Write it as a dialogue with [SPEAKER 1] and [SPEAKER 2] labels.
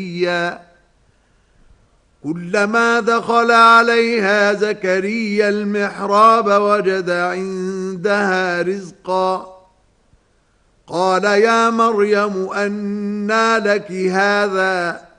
[SPEAKER 1] كلما دخل عليها زكريا المحراب وجد عندها رزقا قال يا مريم أنى لك هذا